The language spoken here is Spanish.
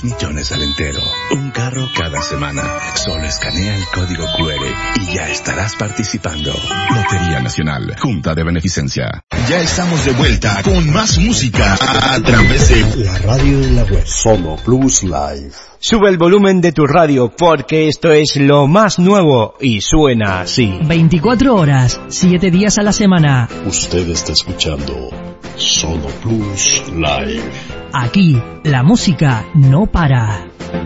Millones al entero. Un carro cada semana. Solo escanea el código QR y ya estarás participando. Lotería Nacional. Junta de Beneficencia. Ya estamos de vuelta con más música a través de la radio de la web. Sono Plus Live. Sube el volumen de tu radio porque esto es lo más nuevo y suena así. 24 horas, 7 días a la semana. Usted está escuchando Sono Plus Live. Aquí, la música no para.